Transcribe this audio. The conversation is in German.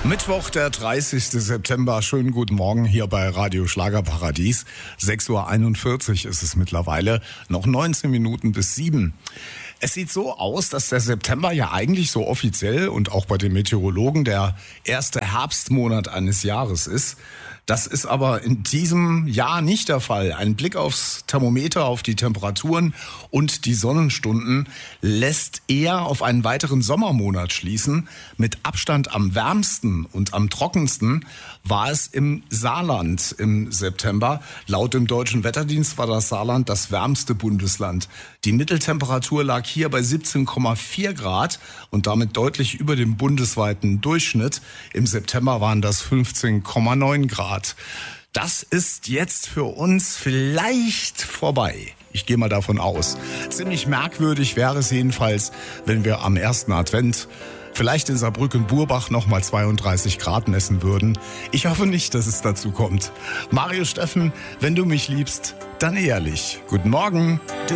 Mittwoch, der 30. September. Schönen guten Morgen hier bei Radio Schlagerparadies. 6:41 Uhr ist es mittlerweile. Noch 19 Minuten bis 7. Es sieht so aus, dass der September ja eigentlich so offiziell und auch bei den Meteorologen der erste Herbstmonat eines Jahres ist. Das ist aber in diesem Jahr nicht der Fall. Ein Blick aufs Thermometer, auf die Temperaturen und die Sonnenstunden lässt eher auf einen weiteren Sommermonat schließen. Mit Abstand am wärmsten und am trockensten war es im Saarland im September. Laut dem Deutschen Wetterdienst war das Saarland das wärmste Bundesland. Die Mitteltemperatur lag hier bei 17,4 Grad und damit deutlich über dem bundesweiten Durchschnitt. Im September waren das 15,9 Grad. Das ist jetzt für uns vielleicht vorbei. Ich gehe mal davon aus. Ziemlich merkwürdig wäre es jedenfalls, wenn wir am ersten Advent vielleicht in Saarbrücken-Burbach nochmal 32 Grad messen würden. Ich hoffe nicht, dass es dazu kommt. Mario Steffen, wenn du mich liebst, dann ehrlich. Guten Morgen.